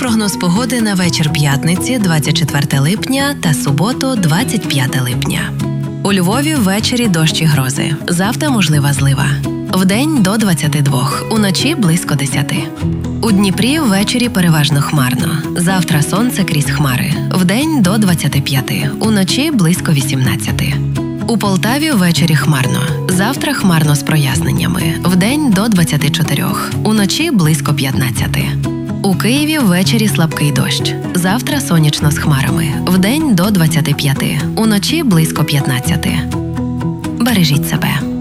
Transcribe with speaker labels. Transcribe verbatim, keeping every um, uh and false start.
Speaker 1: прогноз погоди на вечір п'ятниці, двадцять четверте липня та суботу, двадцять п'яте липня. У Львові ввечері дощ і грози. Завтра можлива злива. Вдень до двадцяти двох, уночі близько десяти. У Дніпрі ввечері переважно хмарно. Завтра сонце крізь хмари. Вдень до двадцяти п'яти, уночі близько вісімнадцяти. У Полтаві ввечері хмарно. Завтра хмарно з проясненнями. Вдень до двадцяти чотирьох, уночі близько п'ятнадцяти. У Києві ввечері слабкий дощ. Завтра сонячно з хмарами. Вдень до двадцяти п'яти, уночі близько п'ятнадцяти. Бережіть себе.